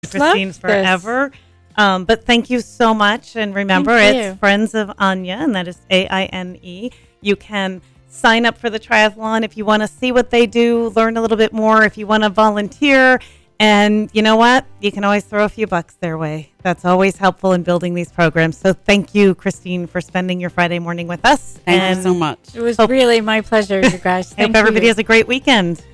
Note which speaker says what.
Speaker 1: Christine
Speaker 2: Love
Speaker 1: forever. But thank you so much. And remember, it's Friends of Anya, and that is AINE. You can sign up for the triathlon if you want to see what they do, learn a little bit more, if you want to volunteer. And you know what? You can always throw a few bucks their way. That's always helpful in building these programs. So thank you, Christine, for spending your Friday morning with us.
Speaker 3: Thank you so much.
Speaker 2: It was really my pleasure, you guys.
Speaker 1: Hope everybody has a great weekend.